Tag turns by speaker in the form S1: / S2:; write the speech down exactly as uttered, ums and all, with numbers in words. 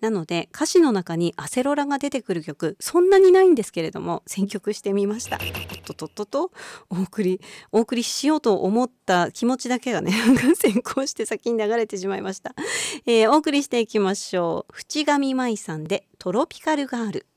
S1: なので歌詞の中にアセロラが出てくる曲そんなにないんですけれども選曲してみました。とっとっととお送りお送りしようと思った気持ちだけがね先行して先に流れてしまいました。えー、お送りしていきましょう。淵上舞さんでトロピカルガール。